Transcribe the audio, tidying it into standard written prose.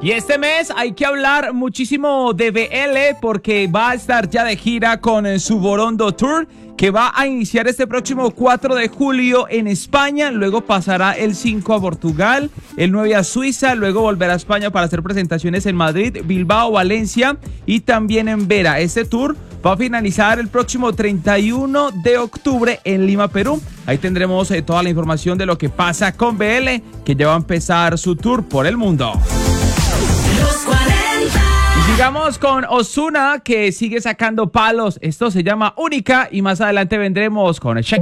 Y este mes hay que hablar muchísimo de BL porque va a estar ya de gira con su Borondo Tour, que va a iniciar este próximo 4 de julio en España, luego pasará el 5 a Portugal, el 9 a Suiza, luego volverá a España para hacer presentaciones en Madrid, Bilbao, Valencia y también en Vera. Este tour va a finalizar el próximo 31 de octubre en Lima, Perú. Ahí tendremos toda la información de lo que pasa con BL, que ya va a empezar su tour por el mundo. Los 40. Y sigamos con Ozuna, que sigue sacando palos. Esto se llama Única y más adelante vendremos con el check.